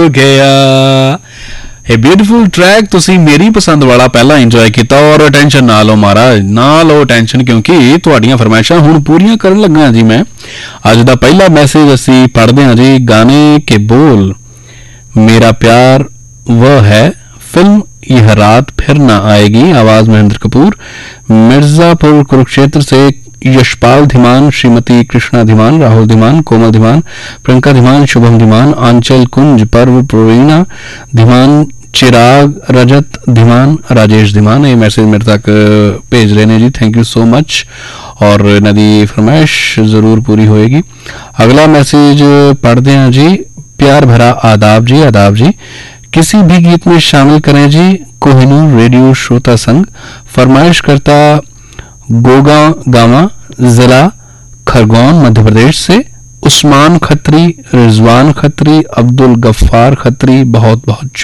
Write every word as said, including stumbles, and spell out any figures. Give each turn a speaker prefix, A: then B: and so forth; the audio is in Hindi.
A: गया ਇਹ ਬਿਊਟੀਫੁਲ ਟਰੈਕ ਤੁਸੀਂ ਮੇਰੀ ਪਸੰਦ ਵਾਲਾ ਪਹਿਲਾਂ ਇੰਜੋਏ ਕੀਤਾ ਔਰ ਟੈਨਸ਼ਨ ਨਾ ਲਓ ਮਹਾਰਾਜ ਨਾ ਲਓ ਟੈਨਸ਼ਨ ਕਿਉਂਕਿ ਤੁਹਾਡੀਆਂ ਫਰਮਾਇਸ਼ਾਂ ਹੁਣ ਪੂਰੀਆਂ ਕਰਨ ਲੱਗਾ ਜੀ ਮੈਂ ਅੱਜ ਦਾ ਪਹਿਲਾ ਮੈਸੇਜ ਅਸੀਂ ਪੜ੍ਹਦੇ ਹਾਂ ਜੀ ਗਾਣੇ के बोल मेरा प्यार वह है फिल्म यह रात फिर ना आएगी आवाज महेंद्र कपूर मिर्जापुर कुरुक्षेत्र से यशपाल धीमान श्रीमती कृष्णा धीमान राहुल धीमान कोमल धीमान प्रियंका धीमान शुभम धीमान आंचल कुंज पर्व प्रवीणा धीमान चिराग रजत धीमान राजेश धीमान ये मैसेज मेरे तक भेज रहे हैं जी थैंक यू सो मच और इन्हां दी फरमाइश जरूर पूरी होएगी अगला मैसेज पढ़ते हैं जी प्यार भरा आदाब जी आदाब जी किसी भी गीत में शामिल करें जी कोहिनूर रेडियो श्रोता संघ फरमाइश करता गोगा गावा जिला खरगोन मध्य प्रदेश से उस्मान खत्री रिजवान खत्री अब्दुल गफ्फार खत्री बहुत बहुत